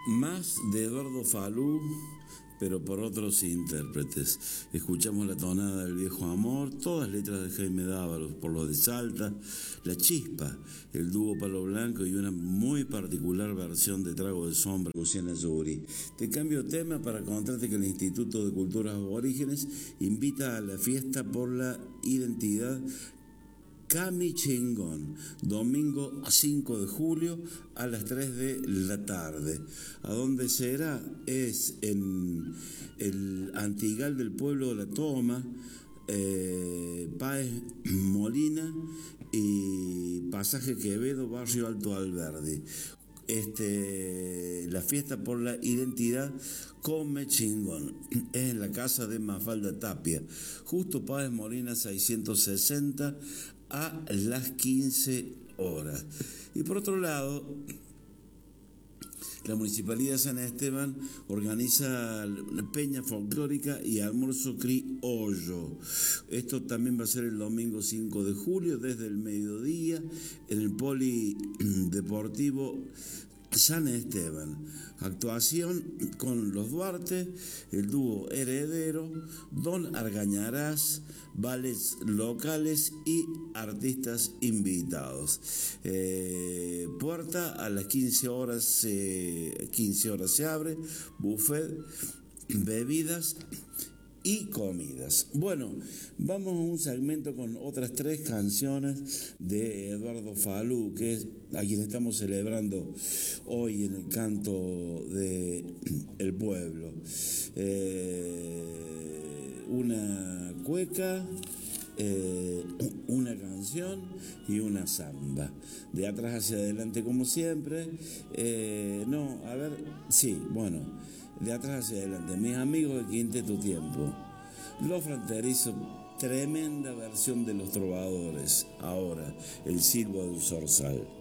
Más de Eduardo Falú, pero por otros intérpretes. Escuchamos la tonada del viejo amor, todas letras de Jaime Dávalos, por los de Salta, La Chispa, el dúo Palo Blanco y una muy particular versión de Trago de Sombra, Luciana Yuri. Te cambio tema para contarte que el Instituto de Culturas Aborígenes invita a la fiesta por la identidad Cami Chingón, domingo 5 de julio a las 3 de la tarde. ¿A dónde será? Es en el Antigal del pueblo de La Toma, Páez Molina y Pasaje Quevedo, barrio Alto Alberdi. La fiesta por la identidad Come Chingón es en la casa de Mafalda Tapia, justo Páez Molina 660, a las 15 horas. Y por otro lado, la Municipalidad de San Esteban organiza la peña folclórica y almuerzo criollo. Esto también va a ser el domingo 5 de julio desde el mediodía en el Polideportivo San Esteban. Actuación con los Duarte, el dúo Heredero, Don Argañarás, bailes locales y artistas invitados. Puerta a las 15 horas se abre, buffet, bebidas y comidas. Bueno, vamos a un segmento con otras 3 canciones de Eduardo Falú, que es a quien estamos celebrando hoy en el canto de El Pueblo. Una cueca, una canción y una samba. De atrás hacia adelante como siempre. De atrás hacia adelante. Mis amigos de Quinteto Tiempo, Los Fronterizos, tremenda versión de Los Trovadores. Ahora, El Silbo del Zorzal.